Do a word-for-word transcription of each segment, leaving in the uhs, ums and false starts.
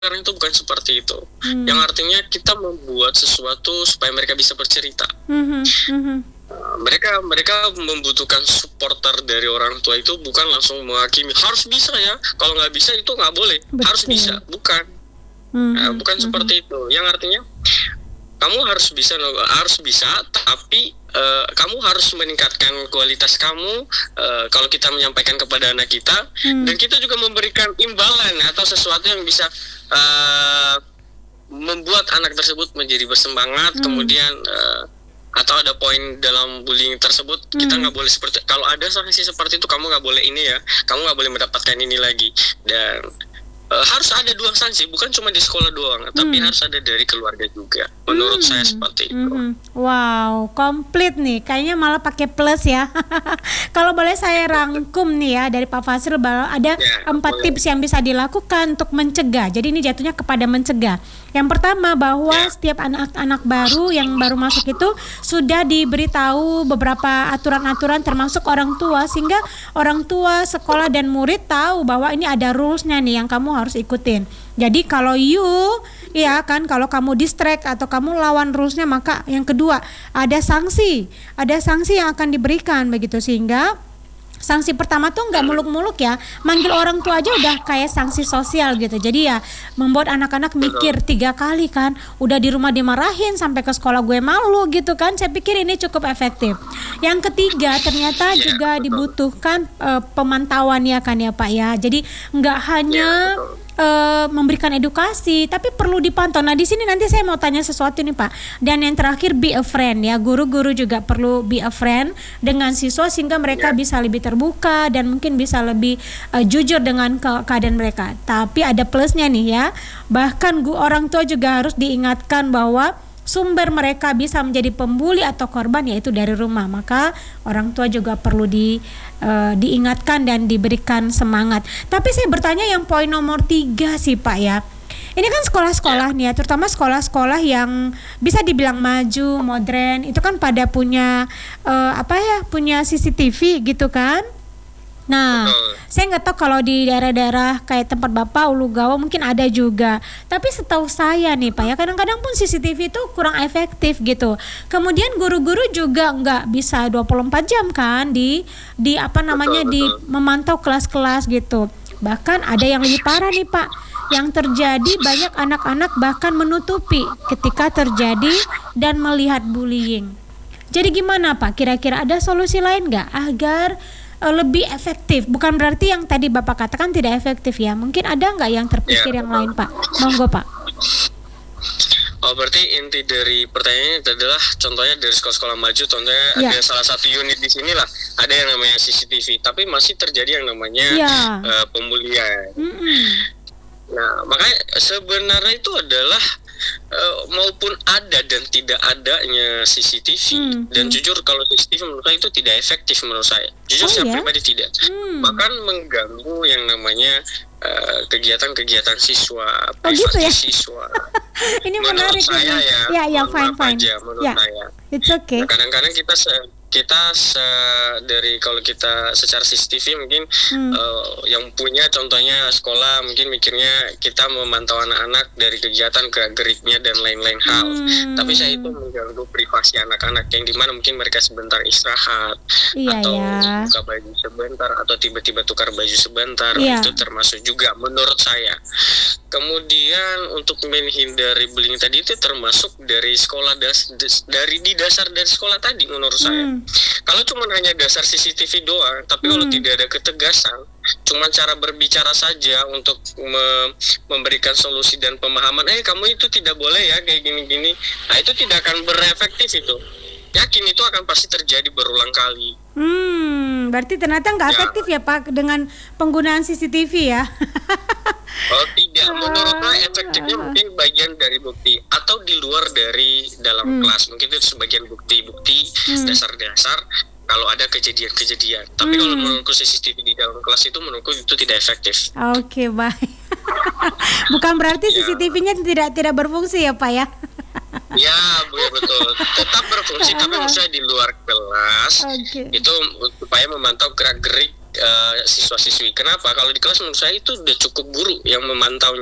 sekarang itu bukan seperti itu. Hmm. Yang artinya kita membuat sesuatu supaya mereka bisa bercerita. Mhm, mhm. Uh, mereka mereka membutuhkan supporter dari orang tua itu, bukan langsung menghakimi harus bisa ya, kalau nggak bisa itu nggak boleh. Betul. Harus bisa, bukan. Mhm, Uh, bukan mhm. seperti itu. Yang artinya kamu harus bisa harus bisa tapi uh, kamu harus meningkatkan kualitas kamu uh, kalau kita menyampaikan kepada anak kita. Hmm. Dan kita juga memberikan imbalan atau sesuatu yang bisa uh, membuat anak tersebut menjadi bersemangat. Hmm. Kemudian uh, atau ada poin dalam bullying tersebut, Hmm. kita nggak boleh seperti, kalau ada sanksi seperti itu kamu nggak boleh ini ya, kamu nggak boleh mendapatkan ini lagi. Dan uh, harus ada dua sanksi, bukan cuma di sekolah doang, tapi Hmm. harus ada dari keluarga juga. Menurut Hmm. saya seperti itu. Mhm. Wow, komplit nih. Kayaknya malah pakai plus ya. Kalau boleh saya rangkum nih ya dari Pak Fazril, bahwa ada Ya, empat boleh. tips yang bisa dilakukan untuk mencegah. Jadi ini jatuhnya kepada mencegah. Yang pertama, bahwa Ya. setiap anak-anak baru yang baru masuk itu sudah diberitahu beberapa aturan-aturan termasuk orang tua, sehingga orang tua, sekolah dan murid tahu bahwa ini ada rules-nya nih yang kamu harus ikutin. Jadi kalau you ya kan, kalau kamu distract atau kamu lawan rules-nya, maka yang kedua ada sanksi, ada sanksi yang akan diberikan begitu. Sehingga sanksi pertama tuh nggak muluk-muluk ya, manggil orang tua aja udah kayak sanksi sosial gitu. Jadi ya membuat anak-anak mikir tiga kali kan, udah di rumah dimarahin sampai ke sekolah gue malu gitu kan. Saya pikir ini cukup efektif. Yang ketiga, ternyata Ya, juga betul. dibutuhkan eh, pemantauan ya kan ya Pak ya. Jadi nggak hanya Ya, betul. eh, memberikan edukasi, tapi perlu dipantau. Nah di sini nanti saya mau tanya sesuatu nih Pak. Dan yang terakhir, be a friend ya. Guru-guru juga perlu be a friend dengan siswa, sehingga mereka Ya. bisa lebih terbuka dan mungkin bisa lebih eh, jujur dengan ke- keadaan mereka. Tapi ada plusnya nih ya. Bahkan gu- orang tua juga harus diingatkan bahwa sumber mereka bisa menjadi pembuli atau korban yaitu dari rumah. Maka orang tua juga perlu di eh, diingatkan dan diberikan semangat. Tapi saya bertanya yang poin nomor tiga sih Pak ya. Ini kan sekolah-sekolah nih ya, terutama sekolah-sekolah yang bisa dibilang maju, modern, itu kan pada punya eh, apa ya, punya C C T V gitu kan. Nah, Betul. saya nggak tahu kalau di daerah-daerah kayak tempat Bapak, Ulu Gawa mungkin ada juga. Tapi setahu saya nih Pak ya, kadang-kadang pun C C T V itu kurang efektif gitu. Kemudian guru-guru juga nggak bisa dua puluh empat jam kan di di apa namanya Betul, di betul. memantau kelas-kelas gitu. Bahkan ada yang lebih parah nih Pak, yang terjadi banyak anak-anak bahkan menutupi ketika terjadi dan melihat bullying. Jadi gimana Pak? Kira-kira ada solusi lain nggak agar eh, lebih efektif? Bukan berarti yang tadi Bapak katakan tidak efektif ya. Mungkin ada nggak yang terpikir Ya, yang betul. lain Pak? Monggo Pak. Oh, berarti inti dari pertanyaannya itu adalah contohnya dari sekolah-sekolah maju, contohnya Ya. ada salah satu unit di sini lah, ada yang namanya C C T V, tapi masih terjadi yang namanya Ya. eh, pembulian. Mm-mm. Nah, makanya sebenarnya itu adalah eh, maupun ada dan tidak adanya C C T V, Hmm, dan hmm. jujur kalau C C T V menurut saya itu tidak efektif menurut saya. Jujur Oh, saya ya? pribadi tidak. Hmm. Bahkan mengganggu yang namanya eh, kegiatan-kegiatan siswa, Oh, gitu privasi ya? siswa. Ini Menurut menarik saya ini. ya, Ya, ya, mohon fine, maaf fine. aja, menurut Ya, saya. it's okay. Nah, kadang-kadang kita se kita se dari kalau kita secara C C T V mungkin Hmm. eh, yang punya contohnya sekolah mungkin mikirnya kita memantau anak-anak dari kegiatan gerak-geriknya dan lain-lain hal. Hmm. Tapi saya itu mengganggu privasi anak-anak yang dimana mungkin mereka sebentar istirahat Iya atau ya. buka baju sebentar atau tiba-tiba tukar baju sebentar, Iya. itu termasuk juga menurut saya. Kemudian untuk menghindari bullying tadi itu termasuk dari sekolah das, des- dari di dasar dari sekolah tadi menurut saya. Hmm. Kalau cuma hanya dasar C C T V doang, tapi kalau Hmm. tidak ada ketegasan, cuma cara berbicara saja untuk me- memberikan solusi dan pemahaman, eh kamu itu tidak boleh ya kayak gini-gini, nah itu tidak akan berefektif itu. Yakin itu akan pasti terjadi berulang kali. Hmm, berarti ternyata nggak Ya. efektif ya Pak dengan penggunaan C C T V ya. Oh tidak, menurut saya Ah. efektifnya mungkin bagian dari bukti atau di luar dari dalam Hmm. kelas, mungkin itu sebagian bukti-bukti Hmm. dasar-dasar kalau ada kejadian-kejadian. Tapi kalau Hmm. menurutku C C T V di dalam kelas itu menurutku itu tidak efektif. Oke, baik. Bukan berarti Ya. C C T V-nya tidak tidak berfungsi ya Pak ya. Ya, bu, ya betul. Tetap berfungsi, tapi menurut saya di luar kelas Oke. itu supaya memantau gerak-gerik eh, siswa-siswi. Kenapa? Kalau di kelas menurut saya itu udah cukup guru yang memantaunya.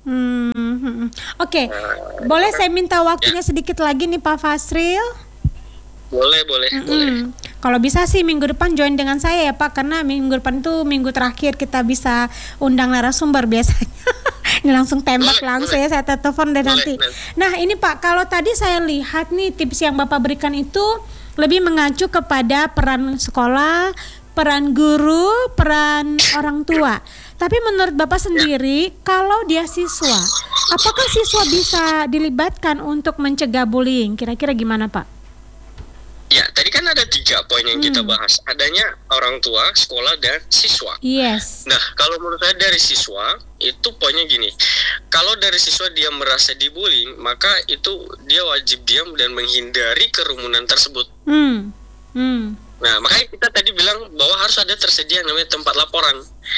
Hmm, hmm, hmm. Oke, Nah, itu boleh kan saya minta ya waktunya sedikit lagi nih Pak Fasril? boleh boleh boleh. Mm-mm. Kalau bisa sih minggu depan join dengan saya ya Pak, karena minggu depan tuh minggu terakhir kita bisa undang narasumber biasanya. Ini langsung tembak Boleh langsung boleh ya, saya telepon dan boleh. nanti. Nah, Nah ini Pak, kalau tadi saya lihat nih tips yang Bapak berikan itu lebih mengacu kepada peran sekolah, peran guru, peran orang tua. Tapi menurut Bapak ya. sendiri, kalau dia siswa, apakah siswa bisa dilibatkan untuk mencegah bullying? Kira-kira gimana Pak? Ya, tadi kan ada tiga poin yang kita Hmm. bahas. Adanya orang tua, sekolah, dan siswa. Yes. Nah, kalau menurut saya dari siswa, itu poinnya gini. Kalau dari siswa dia merasa dibullying, maka itu dia wajib diam dan menghindari kerumunan tersebut. Hmm. Hmm. Nah, makanya kita tadi bilang bahwa harus ada tersedia yang namanya tempat laporan.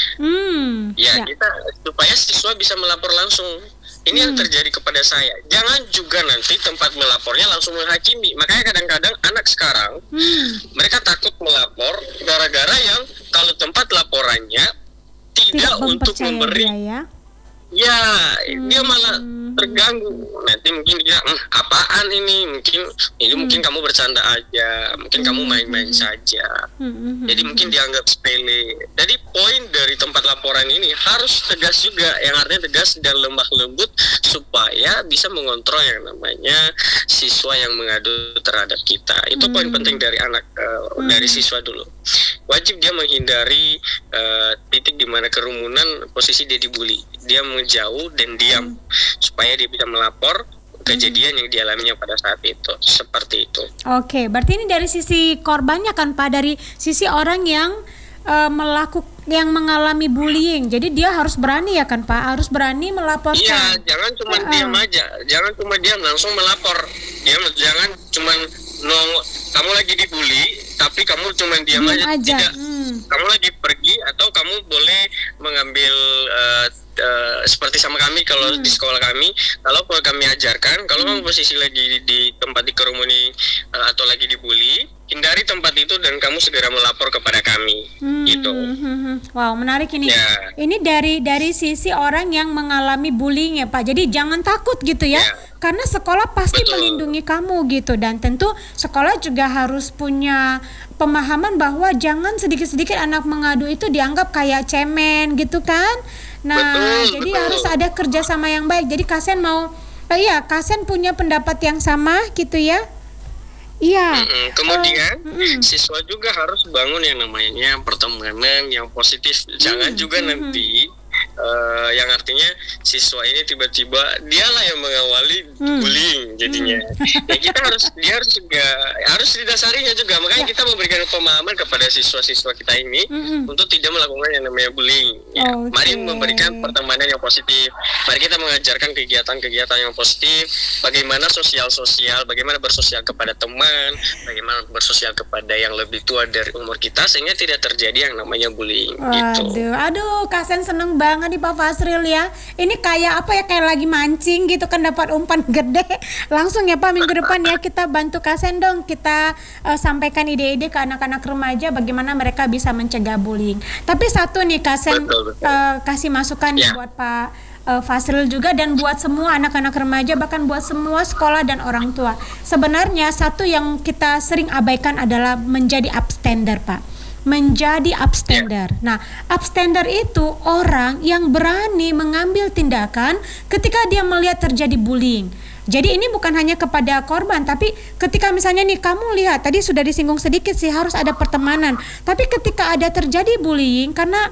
Hmm. Ya, Ya. kita supaya siswa bisa melapor langsung. Ini yang Hmm. terjadi kepada saya. Jangan juga nanti tempat melapornya langsung menghakimi. Makanya kadang-kadang anak sekarang Hmm. mereka takut melapor gara-gara yang kalau tempat laporannya tidak Tidak untuk mempercayai memberi, dia ya. ya dia malah Hmm. terganggu. Nanti mungkin dia "Hmm, apaan ini, mungkin ini mungkin kamu bercanda aja, mungkin kamu main-main saja." Hmm. Hmm. Jadi mungkin dianggap sepele. Jadi poin dari tempat laporan ini harus tegas juga, yang artinya tegas dan lemah lembut supaya bisa mengontrol yang namanya siswa yang mengadu terhadap kita. Itu poin Hmm. penting dari anak uh, Hmm. dari siswa dulu. Wajib dia menghindari uh, titik di mana kerumunan, posisi dia dibully. Dia menjauh dan diam supaya dia bisa melapor kejadian yang dialaminya pada saat itu. Seperti itu. Oke, berarti ini dari sisi korbannya kan Pak, dari sisi orang yang eh, melakukan yang mengalami bullying. Jadi dia harus berani ya kan Pak, harus berani Iya, melaporkan. jangan cuma Heeh. diam aja, jangan cuma diam langsung melapor. Diam, jangan cuma nong, kamu lagi dibully, tapi kamu cuma diam Diam aja. aja. Tidak, Hmm. kamu lagi pergi atau kamu boleh mengambil eh, eh, seperti sama kami kalau Hmm. di sekolah kami, kalau kami ajarkan, kalau kamu posisi lagi di, di tempat dikerumuni eh, atau lagi dibully, hindari tempat itu dan kamu segera melapor kepada kami. Hmm, Gitu. hmm, hmm. Wow, menarik ini. Ya. Ini dari dari sisi orang yang mengalami bullying ya Pak. Jadi jangan takut gitu ya. Ya. Karena sekolah pasti Betul. melindungi kamu gitu, dan tentu sekolah juga harus punya pemahaman bahwa jangan sedikit-sedikit anak mengadu itu dianggap kayak cemen gitu kan. Nah, Betul, jadi betul. harus ada kerjasama yang baik. Jadi Kasen mau eh, iya, Kasen punya pendapat yang sama gitu ya. Iya. Mm-mm. Kemudian Eh, mm-mm. siswa juga harus bangun yang namanya pertemanan yang positif. Jangan Hmm, juga hmm, nanti eh, yang artinya siswa ini tiba-tiba dialah yang mengawali Hmm. bullying jadinya. Ya kita harus dia harus juga harus didasarinya juga. Makanya Ya. kita memberikan pemahaman kepada siswa-siswa kita ini Mm-mm. untuk tidak melakukan yang namanya bullying. Ya, Oke. mari memberikan pertemanan yang positif. Mari kita mengajarkan kegiatan-kegiatan yang positif. Bagaimana sosial-sosial, bagaimana bersosial kepada teman, bagaimana bersosial kepada yang lebih tua dari umur kita sehingga tidak terjadi yang namanya bullying. Gitu. Aduh, aduh, Kasen seneng banget nih Pak Fasril ya. Ini kayak apa ya, kayak lagi mancing gitu kan, dapat umpan gede. Langsung ya Pak, minggu depan ya kita bantu Kasen dong. Kita eh, sampaikan ide-ide ke anak-anak remaja bagaimana mereka bisa mencegah bullying. Tapi satu nih Kasen Betul, betul. eh, kasih masukan nih Ya. buat Pak eh, Fasril juga, dan buat semua anak-anak remaja, bahkan buat semua sekolah dan orang tua. Sebenarnya satu yang kita sering abaikan adalah menjadi upstander Pak. Menjadi upstander. Nah, upstander itu orang yang berani mengambil tindakan ketika dia melihat terjadi bullying. Jadi ini bukan hanya kepada korban, tapi ketika misalnya nih kamu lihat tadi sudah disinggung sedikit sih harus ada pertemanan. Tapi ketika ada terjadi bullying, karena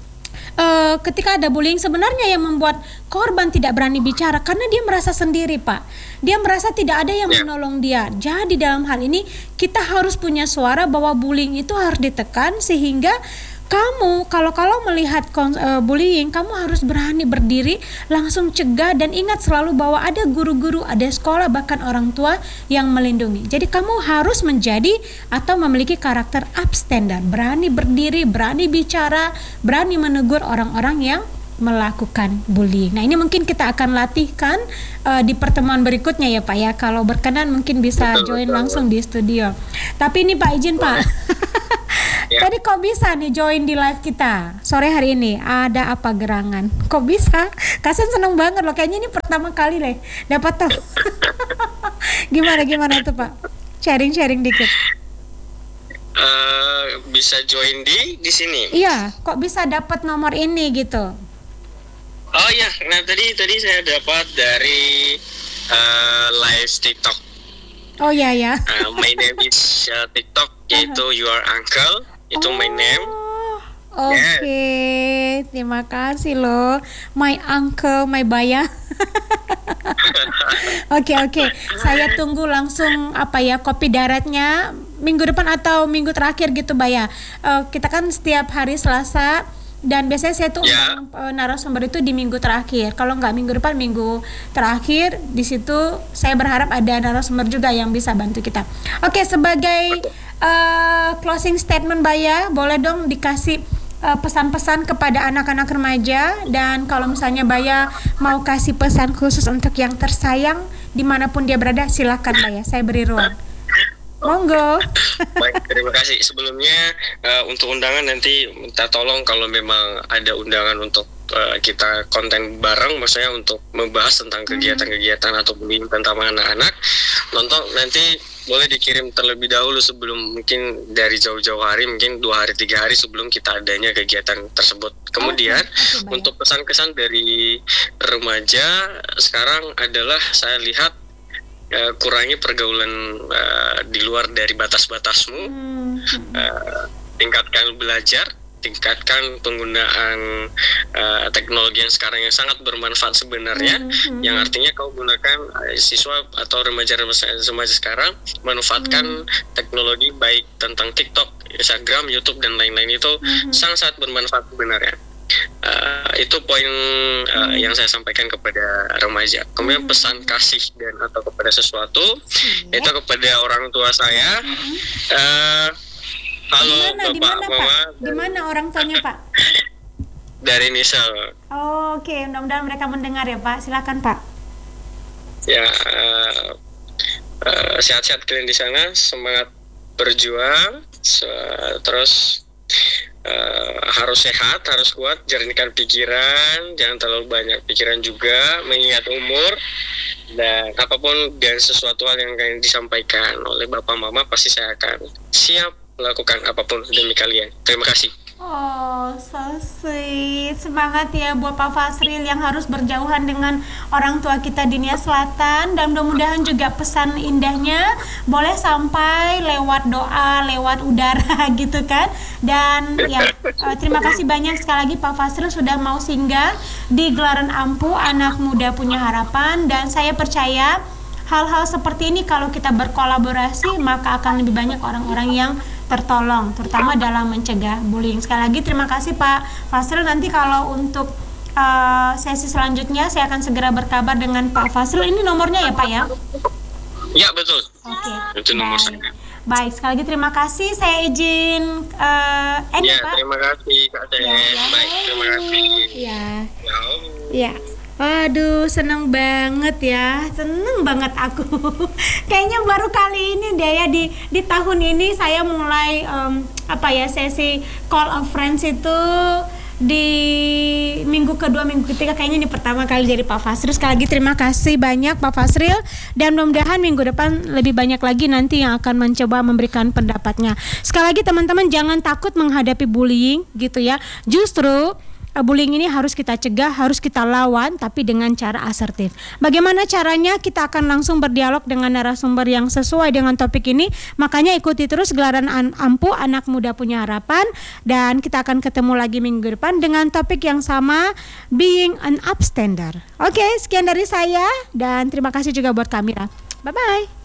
eh, ketika ada bullying sebenarnya yang membuat korban tidak berani bicara karena dia merasa sendiri Pak. Dia merasa tidak ada yang Ya. menolong dia. Jadi dalam hal ini kita harus punya suara bahwa bullying itu harus ditekan, sehingga kamu kalau-kalau melihat kon- eh, bullying, kamu harus berani berdiri, langsung cegah, dan ingat selalu bahwa ada guru-guru, ada sekolah, bahkan orang tua yang melindungi. Jadi kamu harus menjadi atau memiliki karakter upstander, berani berdiri, berani bicara, berani menegur orang-orang yang melakukan bullying. Nah, ini mungkin kita akan latihkan eh, di pertemuan berikutnya ya Pak ya. Kalau berkenan mungkin bisa Betul, join betul. langsung di studio. Tapi ini Pak izin Pak. Ya. Tadi kok bisa nih join di live kita sore hari ini? Ada apa gerangan? Kok bisa? Kasian seneng banget loh. Kayaknya ini pertama kali deh dapat tuh. Gimana gimana tuh Pak? Sharing-sharing dikit. Uh, bisa join di di sini. Iya, kok bisa dapat nomor ini gitu? Oh iya, nah tadi tadi saya dapat dari uh, live TikTok. Oh iya ya. Uh, my name is uh, TikTok yaitu Your Uncle. Itu oh, my name. Oke, okay. Terima kasih loh, my uncle, my baya. Oke oke, saya tunggu langsung apa ya kopi daratnya minggu depan atau minggu terakhir gitu Baya. Uh, kita kan setiap hari Selasa. Dan biasanya saya tuh ya. undang uh, narasumber itu di minggu terakhir. Kalau nggak minggu depan, minggu terakhir. Di situ saya berharap ada narasumber juga yang bisa bantu kita. Oke, sebagai uh, closing statement Baya, boleh dong dikasih uh, pesan-pesan kepada anak-anak remaja. Dan kalau misalnya Baya mau kasih pesan khusus untuk yang tersayang dimanapun dia berada, silakan Baya. Saya beri ruang. Monggo. Baik, terima kasih. Sebelumnya uh, untuk undangan nanti minta tolong kalau memang ada undangan untuk uh, kita konten bareng, maksudnya untuk membahas tentang kegiatan-kegiatan atau bullying tentang anak-anak, nonton nanti boleh dikirim terlebih dahulu sebelum mungkin dari jauh-jauh hari, mungkin dua hari tiga hari sebelum kita adanya kegiatan tersebut. Kemudian okay, okay, untuk pesan-kesan dari remaja sekarang adalah saya lihat Uh, kurangi pergaulan uh, di luar dari batas-batasmu, hmm. uh, tingkatkan belajar, tingkatkan penggunaan uh, teknologi yang sekarang yang sangat bermanfaat sebenarnya, hmm. yang artinya kau gunakan uh, siswa atau remaja-remaja sekarang manfaatkan hmm. teknologi baik tentang TikTok, Instagram, YouTube dan lain-lain itu hmm. sangat-sangat bermanfaat sebenarnya. Uh, itu poin uh, hmm. yang saya sampaikan kepada remaja. Kemudian pesan kasih dan atau kepada sesuatu hmm. itu kepada orang tua saya. hmm. uh, Halo dimana, Bapak, dimana, Mama. Pak? Di mana orang tuanya Pak? Dari Nisal. Oh, Oke, okay. Mudah-mudahan mereka mendengar ya Pak. Silakan Pak. Ya, uh, uh, sehat-sehat kalian di sana, semangat berjuang, so, terus Uh, harus sehat, harus kuat, jernihkan pikiran, jangan terlalu banyak pikiran juga, mengingat umur, dan apapun dan sesuatu hal yang akan disampaikan oleh Bapak Mama pasti saya akan siap melakukan apapun demi kalian. Terima kasih. Oh, so sweet. Semangat ya buat Pak Fasril yang harus berjauhan dengan orang tua kita di Nia Selatan. Dan mudah-mudahan juga pesan indahnya boleh sampai lewat doa, lewat udara gitu kan. Dan ya, uh, terima kasih banyak sekali lagi Pak Fasril sudah mau singgah di gelaran Ampu Anak Muda Punya Harapan. Dan saya percaya hal-hal seperti ini kalau kita berkolaborasi maka akan lebih banyak orang-orang yang tertolong, terutama dalam mencegah bullying. Sekali lagi terima kasih Pak Fasril. Nanti kalau untuk uh, sesi selanjutnya saya akan segera berkabar dengan Pak Fasril. Ini nomornya ya Pak ya? Ya betul. Oke. Okay. Itu nomor Baik. saya. Baik, sekali lagi terima kasih. Saya izin uh, end ya, Pak. Terima kasih Kak Teh. Ya, ya. Baik, terima kasih. Ya. Ya. Ya. Waduh, seneng banget ya, seneng banget aku. Kayaknya baru kali ini deh ya di di tahun ini saya mulai um, apa ya sesi call of friends itu di minggu kedua, minggu ketiga, kayaknya ini pertama kali dari Pak Fasril. Sekali lagi terima kasih banyak Pak Fasril, dan mudah-mudahan minggu depan lebih banyak lagi nanti yang akan mencoba memberikan pendapatnya. Sekali lagi teman-teman jangan takut menghadapi bullying gitu ya. Justru bullying ini harus kita cegah, harus kita lawan, tapi dengan cara asertif. Bagaimana caranya? Kita akan langsung berdialog dengan narasumber yang sesuai dengan topik ini. Makanya ikuti terus gelaran Ampu Anak Muda Punya Harapan, dan kita akan ketemu lagi minggu depan dengan topik yang sama, being an upstander. Oke, sekian dari saya, dan terima kasih juga buat kamera. Bye-bye.